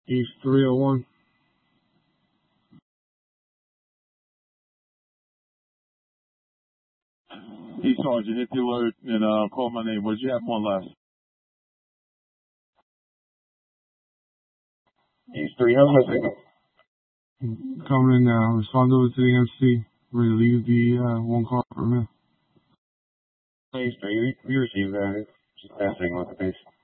East 301. East Sergeant, hit the alert and call my name. What did you have one last? East 3, how's my signal? Coming in now. Respond over to the MC. Relieve the one car from here. East 3, we received that. Just passing with the base.